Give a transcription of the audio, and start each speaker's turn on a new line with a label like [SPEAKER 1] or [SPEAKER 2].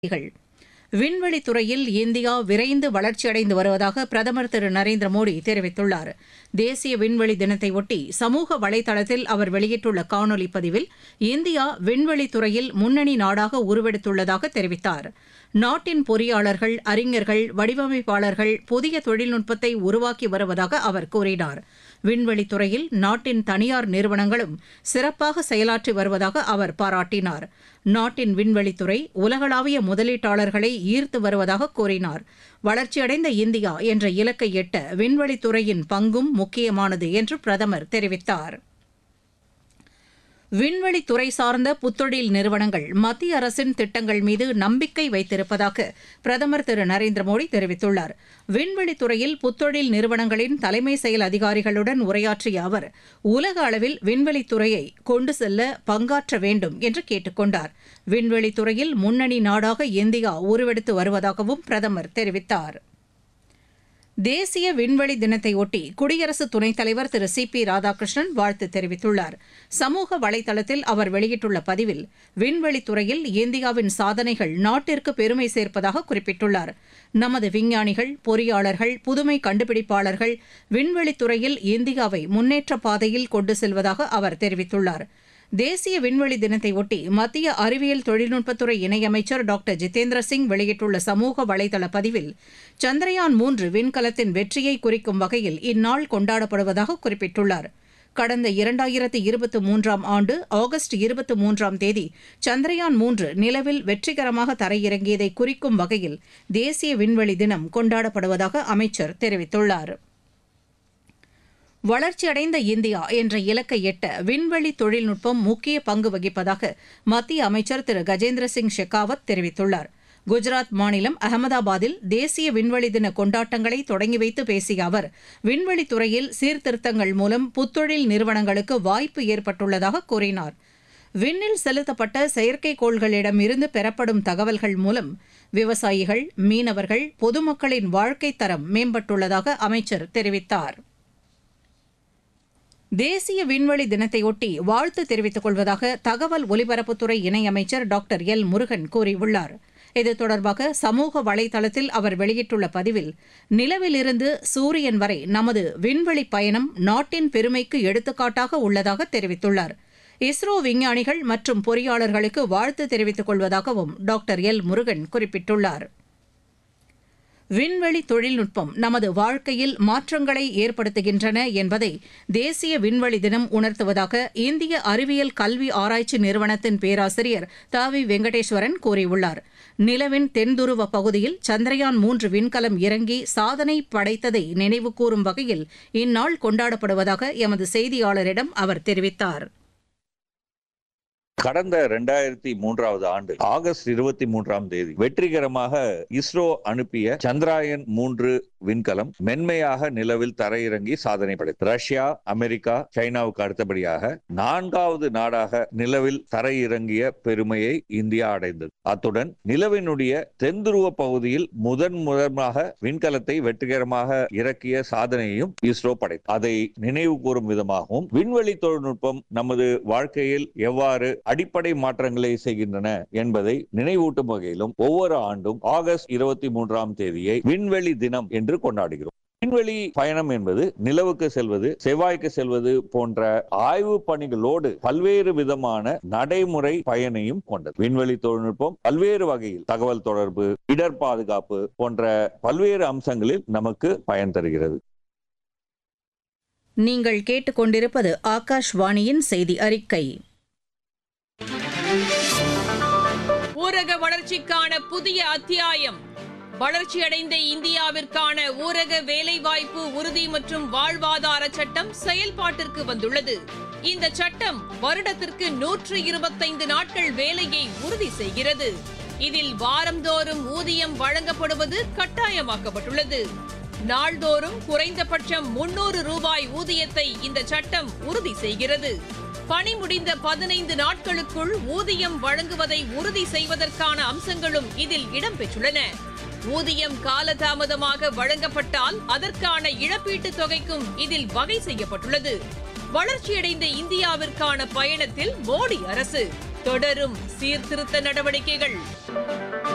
[SPEAKER 1] செய்திகள். விண்வெளித்துறையில் இந்தியா விரைந்து வளர்ச்சியடைந்து வருவதாக பிரதமர் திரு நரேந்திர மோடி தெரிவித்துள்ளார். தேசிய விண்வெளி தினத்தையொட்டி சமூக வலைதளத்தில் அவர் வெளியிட்டுள்ள காணொலி பதிவில் இந்தியா விண்வெளித்துறையில் முன்னணி நாடாக உருவெடுத்துள்ளதாக தெரிவித்தார். நாட்டின் பொறியாளர்கள், அறிஞர்கள், வடிவமைப்பாளர்கள் புதிய தொழில்நுட்பத்தை உருவாக்கி வருவதாக அவர் கூறினார். விண்வெளித்துறையில் நாட்டின் தனியார் நிறுவனங்களும் சிறப்பாக செயலாற்றி வருவதாக அவர் பாராட்டினார். நாட்டின் விண்வெளித்துறை உலகளாவிய முதலீட்டாளர்களை ஈர்த்து வருவதாக கூறினார். வளர்ச்சியடைந்த இந்தியா என்ற இலக்கை எட்ட விண்வெளித்துறையின் பங்கும் முக்கியமானது என்று பிரதமர் தெரிவித்தார். விண்வெளித்துறை சார்ந்த புத்தொழில் நிறுவனங்கள் மத்திய அரசின் திட்டங்கள் மீது நம்பிக்கை வைத்திருப்பதாக பிரதமர் திரு நரேந்திர மோடி தெரிவித்துள்ளார். விண்வெளித்துறையில் புத்தொழில் நிறுவனங்களின் தலைமை செயல் அதிகாரிகளுடன் உரையாற்றிய அவர் உலக அளவில் விண்வெளித்துறையை கொண்டு செல்ல பங்காற்ற வேண்டும் என்று கேட்டுக் கொண்டார். விண்வெளித்துறையில் முன்னணி நாடாக இந்தியா உருவெடுத்து வருவதாகவும் பிரதமர் தெரிவித்தார். தேசிய விண்வெளி தினத்தையொட்டி குடியரசு துணைத் தலைவர் திரு சி.பி. ராதாகிருஷ்ணன் வாழ்த்து தெரிவித்துள்ளார். சமூக வலைதளத்தில் அவர் வெளியிட்டுள்ள பதிவில் விண்வெளித்துறையில் இந்தியாவின் சாதனைகள் நாட்டிற்கு பெருமை சேர்ப்பதாக குறிப்பிட்டுள்ளார். நமது விஞ்ஞானிகள், பொறியாளர்கள், புதுமை கண்டுபிடிப்பாளர்கள் விண்வெளித்துறையில் இந்தியாவை முன்னேற்ற பாதையில் கொண்டு செல்வதாக அவர் தெரிவித்துள்ளார். தேசிய விண்வெளி தினத்தையொட்டி மத்திய அறிவியல் தொழில்நுட்பத்துறை இணையமைச்சர் டாக்டர் ஜிதேந்திர சிங் வெளியிட்டுள்ள சமூக வலைதள பதிவில் சந்திரயான் 3 விண்கலத்தின் வெற்றியை குறிக்கும் வகையில் இந்நாள் கொண்டாடப்படுவதாக குறிப்பிட்டுள்ளார். கடந்த 2023ஆம் ஆண்டு ஆகஸ்ட் 23ஆம் தேதி சந்திரயான் 3 நிலவில் வெற்றிகரமாக தரையிறங்கியதை குறிக்கும் வகையில் தேசிய விண்வெளி தினம் கொண்டாடப்படுவதாக அமைச்சர் தெரிவித்துள்ளார். வளர்ச்சியடைந்த இந்தியா என்ற இலக்கை எட்ட விண்வெளி தொழில்நுட்பம் முக்கிய பங்கு வகிப்பதாக மத்திய அமைச்சர் திரு கஜேந்திர சிங் ஷெகாவத் தெரிவித்துள்ளார். குஜராத் மாநிலம் அகமதாபாத்தில் தேசிய விண்வெளி தின கொண்டாட்டங்களை தொடங்கி வைத்து பேசிய அவர் விண்வெளித்துறையில் சீர்திருத்தங்கள் மூலம் புத்தொழில் நிறுவனங்களுக்கு வாய்ப்பு ஏற்பட்டுள்ளதாக கூறினார். விண்ணில் செலுத்தப்பட்ட செயற்கைக்கோள்களிடமிருந்து பெறப்படும் தகவல்கள் மூலம் விவசாயிகள், மீனவர்கள், பொதுமக்களின் வாழ்க்கைத் தரம் மேம்பட்டுள்ளதாக அமைச்சர் தெரிவித்தார். தேசிய விண்வெளி தினத்தையொட்டி வாழ்த்து தெரிவித்துக் கொள்வதாக தகவல் ஒலிபரப்புத்துறை இணையமைச்சர் டாக்டர் எல். முருகன் கூறியுள்ளார். இது தொடர்பாக சமூக வலைதளத்தில் அவர் வெளியிட்டுள்ள பதிவில் நிலவிலிருந்து சூரியன் வரை நமது விண்வெளி பயணம் நாட்டின் பெருமைக்கு எடுத்துக்காட்டாக உள்ளதாக தெரிவித்துள்ளார். இஸ்ரோ விஞ்ஞானிகள் மற்றும் பொறியாளர்களுக்கு வாழ்த்து தெரிவித்துக் கொள்வதாகவும் டாக்டர் எல். முருகன் குறிப்பிட்டுள்ளார். விண்வெளி தொழில்நுட்பம் நமது வாழ்க்கையில் மாற்றங்களை ஏற்படுத்துகின்றன என்பதை தேசிய விண்வெளி தினம் உணர்த்துவதாக இந்திய அறிவியல் கல்வி ஆராய்ச்சி நிறுவனத்தின் பேராசிரியர் த. வி. வெங்கடேஸ்வரன் கூறியுள்ளார். நிலவின் தென்துருவ பகுதியில் சந்திரயான் 3 விண்கலம் இறங்கி சாதனை படைத்ததை நினைவுகூரும் வகையில் இந்நாள் கொண்டாடப்படுவதாக எமது செய்தியாளரிடம் அவர் தெரிவித்தார்.
[SPEAKER 2] கடந்த 2003ஆவது ஆண்டு ஆகஸ்ட் 23ஆம் தேதி வெற்றிகரமாக இஸ்ரோ அனுப்பிய சந்திரயான் 3 விண்கலம் மென்மையாக நிலவில் தரையிறங்கி சாதனை படைத்தது. ரஷ்யா, அமெரிக்கா, சைனாவுக்கு அடுத்தபடியாக 4வது நாடாக நிலவில் தரையிறங்கிய பெருமையை இந்தியா அடைந்தது. அத்துடன் நிலவினுடைய தென்துருவ பகுதியில் முதன்முதலாக விண்கலத்தை வெற்றிகரமாக இறக்கிய சாதனையையும் இஸ்ரோ படைத்தது. அதை நினைவு கூறும் விதமாகவும் விண்வெளி தொழில்நுட்பம் நமது வாழ்க்கையில் எவ்வாறு அடிப்படை மாற்றங்களை செய்கின்றன என்பதை நினைவூட்டும் வகையிலும் ஒவ்வொரு ஆண்டும் ஆகஸ்ட் 23ஆம் தேதியை விண்வெளி தினம் என்று கொண்டாடுகிறோம். விண்வெளி பயணம் என்பது நிலவுக்கு செல்வது, செவ்வாய்க்கு செல்வது போன்ற ஆய்வு பணிகளோடு பல்வேறு விதமான நடைமுறை பயனையும் கொண்டது. விண்வெளி தொழில்நுட்பம் பல்வேறு வகையில் தகவல் தொடர்பு, இடர் பாதுகாப்பு போன்ற பல்வேறு அம்சங்களில் நமக்கு பயன் தருகிறது.
[SPEAKER 1] நீங்கள் கேட்டுக்கொண்டிருப்பது ஆகாஷ்வாணியின் செய்தி அறிக்கை.
[SPEAKER 3] ஊரக வளர்ச்சிக்கான புதிய அத்தியாயம். வளர்ச்சியடைந்த இந்தியாவிற்கான ஊரக வேலைவாய்ப்பு உறுதி மற்றும் வாழ்வாதார சட்டம் செயல்பாட்டிற்கு வந்துள்ளது. இந்த சட்டம் வருடத்திற்கு 125 நாட்கள் வேலையை உறுதி செய்கிறது. இதில் வாரந்தோறும் ஊதியம் வழங்கப்படுவது கட்டாயமாக்கப்பட்டுள்ளது. நாள்தோறும் குறைந்தபட்சம் 300 ரூபாய் ஊதியத்தை இந்த சட்டம் உறுதி செய்கிறது. பணி முடிந்த 15 நாட்களுக்குள் ஊதியம் வழங்குவதை உறுதி செய்வதற்கான அம்சங்களும் இதில் இடம்பெற்றுள்ளன. ஊதியம் காலதாமதமாக வழங்கப்பட்டால் அதற்கான இழப்பீட்டுத் தொகைக்கும் இதில் வகை செய்யப்பட்டுள்ளது. வளர்ச்சியடைந்த இந்தியாவிற்கான பயணத்தில் மோடி அரசு தொடரும் சீர்திருத்த நடவடிக்கைகள்.